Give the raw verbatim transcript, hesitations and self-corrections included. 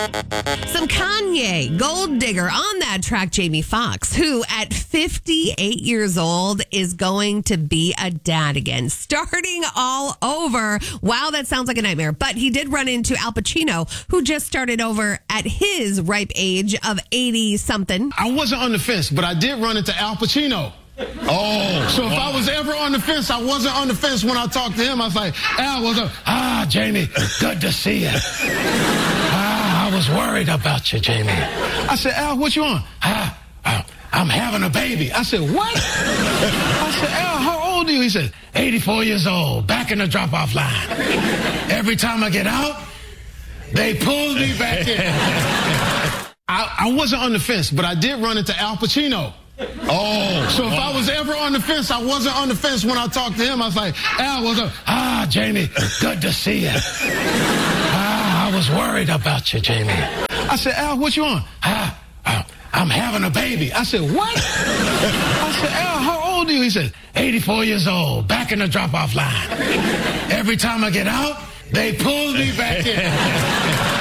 Some Kanye, Gold Digger on that track, Jamie Foxx, who at fifty-eight years old is going to be a dad again, starting all over. Wow, that sounds like a nightmare. But he did run into Al Pacino, who just started over at his ripe age of eighty something. I wasn't on the fence, but I did run into Al Pacino. Oh, so if I was ever on the fence, I wasn't on the fence when I talked to him. I was like, Al, what's up? Ah, Jamie, good to see you. Ah, I was worried about you, Jamie. I said, Al, what you on? Ah, uh, I'm having a baby. I said, what? I said, Al, how old are you? He said, eighty-four years old, back in the drop-off line. Every time I get out, they pull me back in. I, I wasn't on the fence, but I did run into Al Pacino. Oh, so if I was ever on the fence, I wasn't on the fence when I talked to him. I was like, Al, what's up? Ah, Jamie, good to see you. Ah, I was worried about you, Jamie. I said, Al, what you on? Ah, uh, I'm having a baby. I said, what? I said, Al, how old are you? He said, eighty-four years old, back in the drop-off line. Every time I get out, they pull me back in.